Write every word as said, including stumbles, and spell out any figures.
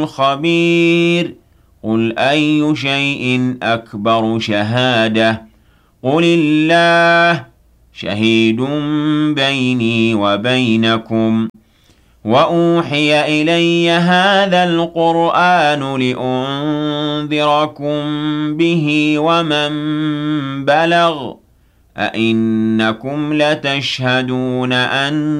خبير قل أي شيء أكبر شهادة قل الله شهيد بيني وبينكم وأوحي إلي هذا القرآن لأنذركم به ومن بلغ أئنكم لتشهدون أن